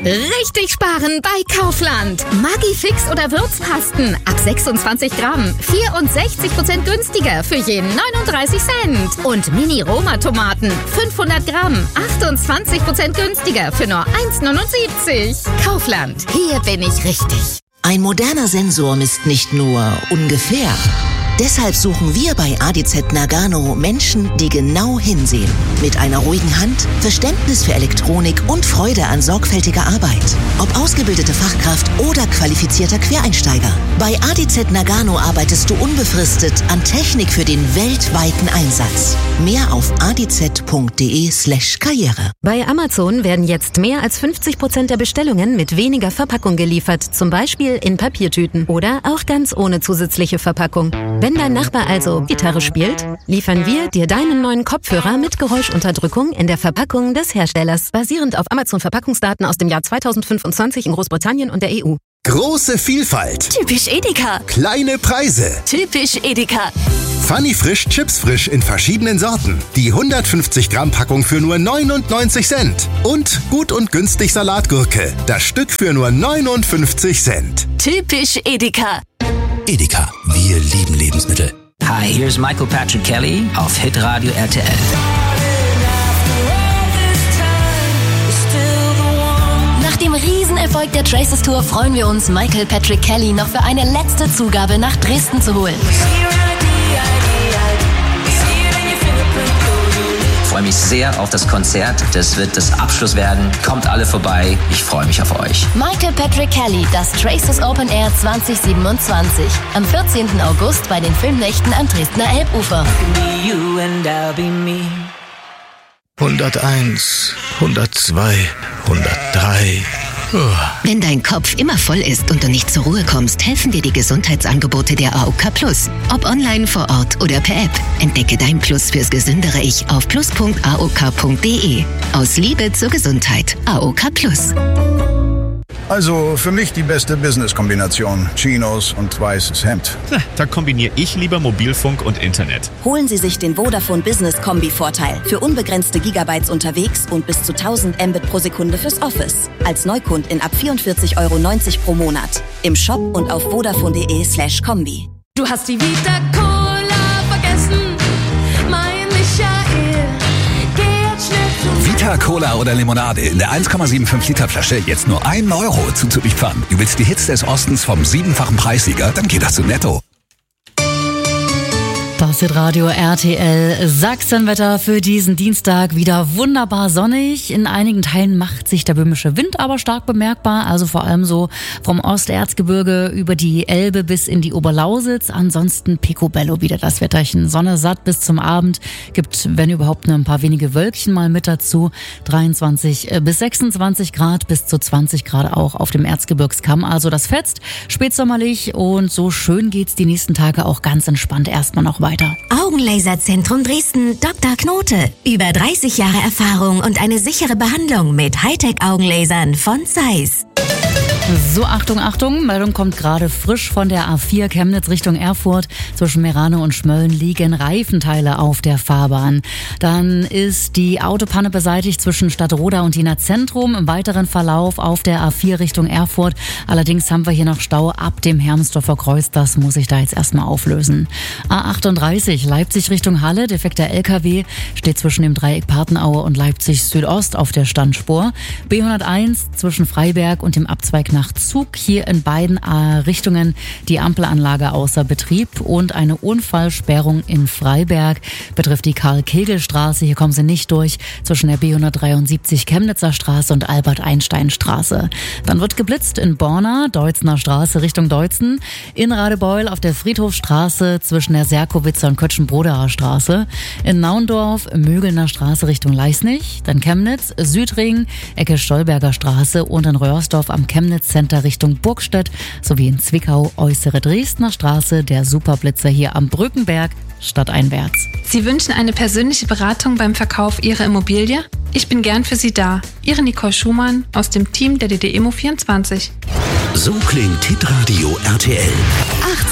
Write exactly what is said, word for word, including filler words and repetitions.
Richtig sparen bei Kaufland. Maggi-Fix oder Würzpasten ab sechsundzwanzig Gramm. vierundsechzig Prozent günstiger für jeden neununddreißig Cent. Und Mini-Roma-Tomaten fünfhundert Gramm. achtundzwanzig Prozent günstiger für nur eins neunundsiebzig. Kaufland. Hier bin ich richtig. Ein moderner Sensor misst nicht nur ungefähr. Deshalb suchen wir bei A D Z Nagano Menschen, die genau hinsehen. Mit einer ruhigen Hand, Verständnis für Elektronik und Freude an sorgfältiger Arbeit. Ob ausgebildete Fachkraft oder qualifizierter Quereinsteiger. Bei A D Z Nagano arbeitest du unbefristet an Technik für den weltweiten Einsatz. Mehr auf adz.de slash Karriere. Bei Amazon werden jetzt mehr als fünfzig Prozent der Bestellungen mit weniger Verpackung geliefert. Zum Beispiel in Papiertüten oder auch ganz ohne zusätzliche Verpackung. Wenn dein Nachbar also Gitarre spielt, liefern wir dir deinen neuen Kopfhörer mit Geräuschunterdrückung in der Verpackung des Herstellers, basierend auf Amazon-Verpackungsdaten aus dem Jahr zweitausendfünfundzwanzig in Großbritannien und der E U. Große Vielfalt. Typisch Edeka. Kleine Preise. Typisch Edeka. Funny Frisch, Chips Frisch in verschiedenen Sorten. Die hundertfünfzig Gramm Packung für nur neunundneunzig Cent. Und gut und günstig Salatgurke. Das Stück für nur neunundfünfzig Cent. Typisch Edeka. Edeka, wir lieben Lebensmittel. Hi, here's Michael Patrick Kelly auf Hitradio R T L. Nach dem Riesenerfolg der Traces Tour freuen wir uns, Michael Patrick Kelly noch für eine letzte Zugabe nach Dresden zu holen. Ich freue mich sehr auf das Konzert. Das wird das Abschluss werden. Kommt alle vorbei. Ich freue mich auf euch. Michael Patrick Kelly, das Traces Open Air zwanzig siebenundzwanzig. Am vierzehnten August bei den Filmnächten am Dresdner Elbufer. hunderteins, hundertzwei, hundertdrei. Wenn dein Kopf immer voll ist und du nicht zur Ruhe kommst, helfen dir die Gesundheitsangebote der A O K Plus. Ob online, vor Ort oder per App. Entdecke dein Plus fürs gesündere Ich auf plus punkt a o k punkt d e. Aus Liebe zur Gesundheit. A O K Plus. Also für mich die beste Business-Kombination. Chinos und weißes Hemd. Na, da kombiniere ich lieber Mobilfunk und Internet. Holen Sie sich den Vodafone Business Kombi-Vorteil. Für unbegrenzte Gigabytes unterwegs und bis zu tausend Mbit pro Sekunde fürs Office. Als Neukundin ab vierundvierzig Euro neunzig pro Monat. Im Shop und auf vodafone.de slash Kombi. Du hast die Vita Cola vergessen, mein Michael. Geh jetzt schnell zu Vita Cola oder Limonade in der eins Komma fünfundsiebzig Liter Flasche jetzt nur ein Euro zuzüglich Pfand. Du willst die Hits des Ostens vom siebenfachen Preissieger? Dann geht das zu Netto. Das ist Radio R T L Sachsenwetter für diesen Dienstag. Wieder wunderbar sonnig. In einigen Teilen macht sich der böhmische Wind aber stark bemerkbar. Also vor allem so vom Osterzgebirge über die Elbe bis in die Oberlausitz. Ansonsten picobello wieder das Wetterchen. Sonne satt bis zum Abend. Gibt, wenn überhaupt, nur ein paar wenige Wölkchen mal mit dazu. dreiundzwanzig bis sechsundzwanzig Grad bis zu zwanzig Grad auch auf dem Erzgebirgskamm. Also das fetzt spätsommerlich und so schön geht's die nächsten Tage auch ganz entspannt erstmal noch weiter. Augenlaserzentrum Dresden, Doktor Knote. Über dreißig Jahre Erfahrung und eine sichere Behandlung mit Hightech-Augenlasern von Zeiss. So, Achtung, Achtung, Meldung kommt gerade frisch von der A vier Chemnitz Richtung Erfurt. Zwischen Merane und Schmölln liegen Reifenteile auf der Fahrbahn. Dann ist die Autopanne beseitigt zwischen Stadtroda und Jena Zentrum. Im weiteren Verlauf auf der A vier Richtung Erfurt. Allerdings haben wir hier noch Stau ab dem Hermsdorfer Kreuz. Das muss ich da jetzt erstmal auflösen. A achtunddreißig Leipzig Richtung Halle. Defekter L K W steht zwischen dem Dreieck Partenaue und Leipzig Südost auf der Standspur. B hunderteins zwischen Freiberg und dem Abzweig nach Zug. Hier in beiden Richtungen die Ampelanlage außer Betrieb und eine Unfallsperrung in Freiberg betrifft die Karl-Kegel-Straße. Hier kommen sie nicht durch zwischen der B hundertdreiundsiebzig Chemnitzer Straße und Albert-Einstein-Straße. Dann wird geblitzt in Borna, Deutzener Straße Richtung Deutzen, in Radebeul auf der Friedhofstraße zwischen der Serkowitzer und Kötschenbroderer Straße, in Naundorf, Mögelner Straße Richtung Leisnig, dann Chemnitz, Südring, Ecke Stolberger Straße und in Röhrsdorf am Chemnitz Center Richtung Burgstedt sowie in Zwickau, äußere Dresdner Straße, der Superblitzer hier am Brückenberg, stadteinwärts. Sie wünschen eine persönliche Beratung beim Verkauf Ihrer Immobilie? Ich bin gern für Sie da. Ihre Nicole Schumann aus dem Team der D D Immo vierundzwanzig. So klingt Hitradio R T L.